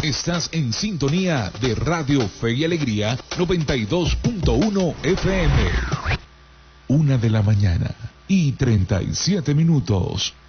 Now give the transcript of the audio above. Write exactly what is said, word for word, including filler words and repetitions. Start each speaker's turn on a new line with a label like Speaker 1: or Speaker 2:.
Speaker 1: Estás en sintonía de Radio Fe y Alegría noventa y dos punto uno F M. Una de la mañana y treinta y siete minutos.